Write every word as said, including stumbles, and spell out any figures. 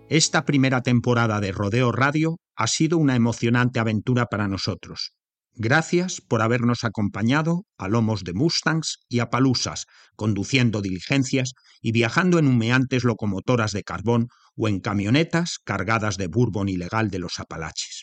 Esta primera temporada de Rodeo Radio ha sido una emocionante aventura para nosotros. Gracias por habernos acompañado a lomos de Mustangs y Appaloosas, conduciendo diligencias y viajando en humeantes locomotoras de carbón o en camionetas cargadas de bourbon ilegal de los Apalaches.